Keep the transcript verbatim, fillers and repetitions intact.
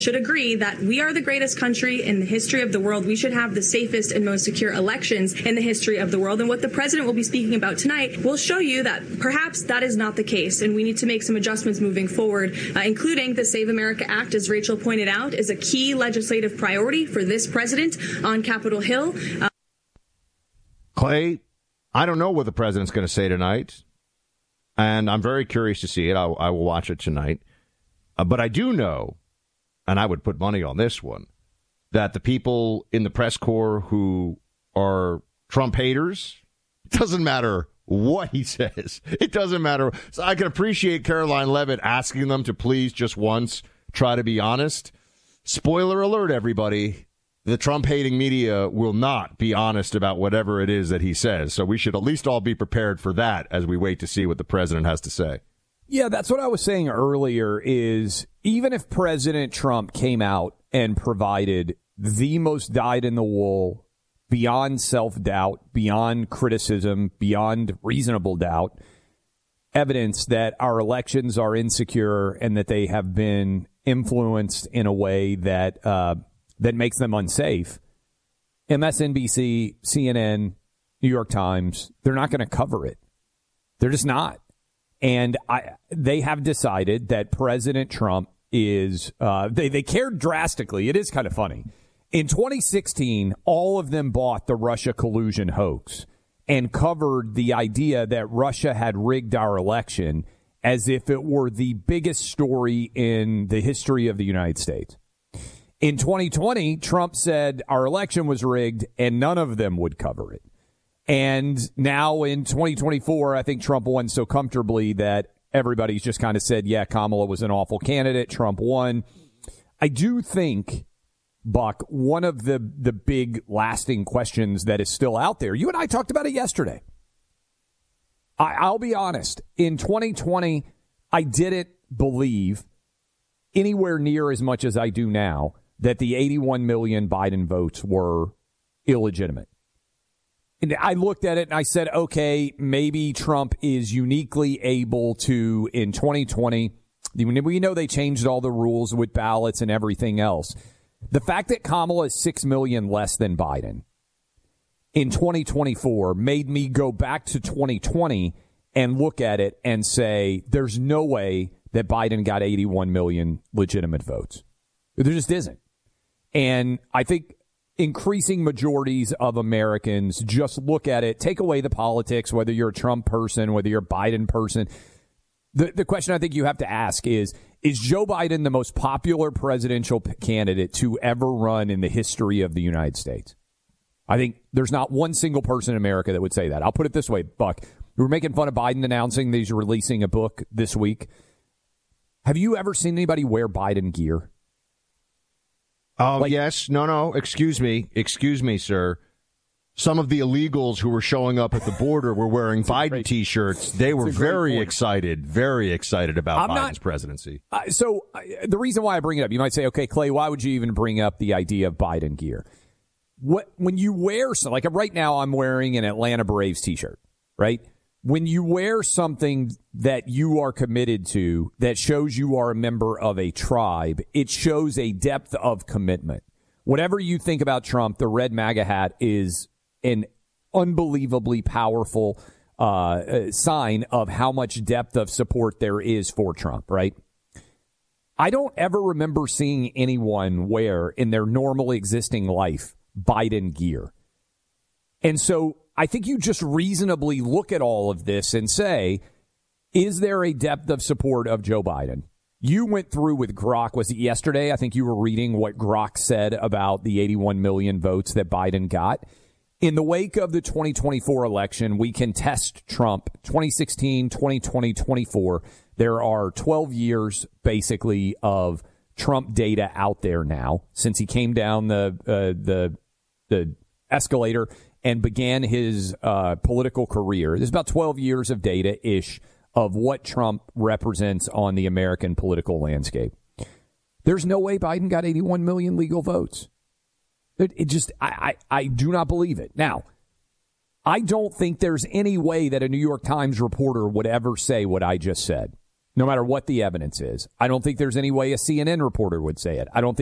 should agree that we are the greatest country in the history of the world. We should have the safest and most secure elections in the history of the world. And what the president will be speaking about tonight will show you that perhaps that is not the case. And we need to make some adjustments moving forward, uh, including the Save America Act, as Rachel pointed out, is a key legislative priority for this president on Capitol Hill. Uh- Clay, I don't know what the president's going to say tonight, and I'm very curious to see it. I, I will watch it tonight. Uh, but I do know, and I would put money on this one, that the people in the press corps who are Trump haters, it doesn't matter what he says. It doesn't matter. So I can appreciate Caroline Leavitt asking them to please just once try to be honest. Spoiler alert, everybody. The Trump-hating media will not be honest about whatever it is that he says. So we should at least all be prepared for that as we wait to see what the president has to say. Yeah, that's what I was saying earlier is even if President Trump came out and provided the most dyed-in-the-wool, beyond self-doubt, beyond criticism, beyond reasonable doubt, evidence that our elections are insecure and that they have been influenced in a way that uh, that makes them unsafe, M S N B C, C N N, New York Times, they're not going to cover it. They're just not. And I, they have decided that President Trump is, uh, they, they cared drastically. It is kind of funny. In twenty sixteen, all of them bought the Russia collusion hoax and covered the idea that Russia had rigged our election as if it were the biggest story in the history of the United States. In twenty twenty, Trump said our election was rigged and none of them would cover it. And now in twenty twenty-four, I think Trump won so comfortably that everybody's just kind of said, yeah, Kamala was an awful candidate. Trump won. I do think, Buck, one of the, the big lasting questions that is still out there, you and I talked about it yesterday. I, I'll be honest. In twenty twenty, I didn't believe anywhere near as much as I do now that the eighty-one million Biden votes were illegitimate. And I looked at it and I said, okay, maybe Trump is uniquely able to, in twenty twenty, we know they changed all the rules with ballots and everything else. The fact that Kamala is six million less than Biden in twenty twenty-four made me go back to twenty twenty and look at it and say, there's no way that Biden got eighty-one million legitimate votes. There just isn't. And I think increasing majorities of Americans just look at it, take away the politics, whether you're a Trump person, whether you're a Biden person. The, the question I think you have to ask is, is Joe Biden the most popular presidential candidate to ever run in the history of the United States? I think there's not one single person in America that would say that. I'll put it this way, Buck. We were making fun of Biden announcing that he's releasing a book this week. Have you ever seen anybody wear Biden gear? Oh, like, yes. No, no. Excuse me. Excuse me, sir. Some of the illegals who were showing up at the border were wearing Biden great, T-shirts. They were very point. excited, very excited about I'm Biden's not, presidency. Uh, so uh, the reason why I bring it up, you might say, okay, Clay, why would you even bring up the idea of Biden gear? What when you wear something, like right now I'm wearing an Atlanta Braves T-shirt, right? When you wear something that you are committed to that shows you are a member of a tribe, it shows a depth of commitment. Whatever you think about Trump, the red MAGA hat is an unbelievably powerful uh, sign of how much depth of support there is for Trump, right? I don't ever remember seeing anyone wear in their normally existing life Biden gear. And so I think you just reasonably look at all of this and say, is there a depth of support of Joe Biden? You went through with Grok, was it yesterday? I think you were reading what Grok said about the eighty-one million votes that Biden got. In the wake of the twenty twenty-four election, we can test Trump twenty sixteen, twenty twenty, twenty-four. There are twelve years, basically, of Trump data out there now since he came down the uh, the the escalator and began his uh, political career. There's about twelve years of data-ish of what Trump represents on the American political landscape. There's no way Biden got eighty-one million legal votes. It, it just, I, I, I do not believe it. Now, I don't think there's any way that a New York Times reporter would ever say what I just said. no matter what the evidence is. I don't think there's any way a C N N reporter would say it. I don't think